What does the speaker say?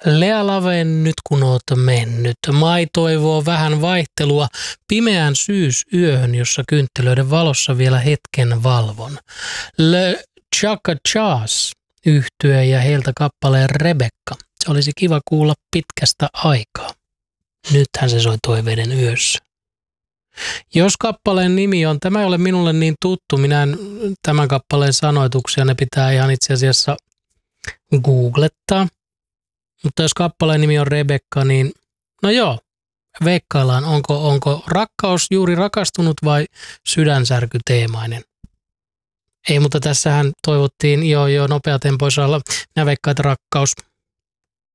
Lea Laven, nyt kun oot mennyt. Mai toivoo vähän vaihtelua pimeään syysyöhön, jossa kynttilöiden valossa vielä hetken valvon. Le Chaka Chas yhtye ja heiltä kappaleen Rebekka. Se olisi kiva kuulla pitkästä aikaa. Nythän se soi toiveiden yössä. Jos kappaleen nimi on, tämä ei ole minulle niin tuttu, minä en tämän kappaleen sanoituksia, ne pitää ihan itse asiassa googlettaa. Mutta jos kappaleen nimi on Rebekka, niin no joo, veikkaillaan, onko rakkaus juuri rakastunut vai sydänsärkyteemainen. Ei, mutta tässähän toivottiin jo nopeatempoisella, minä veikkaan, että rakkaus.